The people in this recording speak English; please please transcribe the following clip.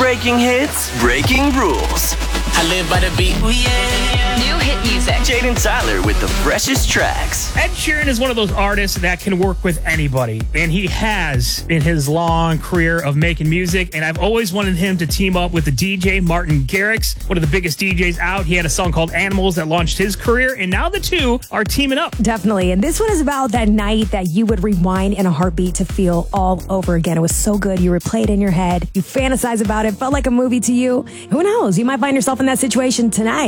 Breaking hits, breaking rules. I live by the beat. Ooh, yeah. New hit music. Jaden Tyler with the freshest tracks. Ed Sheeran is one of those artists that can work with anybody, and he has in his long career of making music, and I've always wanted him to team up with the DJ Martin Garrix, one of the biggest DJs out. He had a song called Animals that launched his career, and now the two are teaming up. Definitely, and this one is about that night that you would rewind in a heartbeat to feel all over again. It was so good. You replay it in your head. You fantasize about it. Felt like a movie to you. Who knows? You might find yourself in that situation tonight.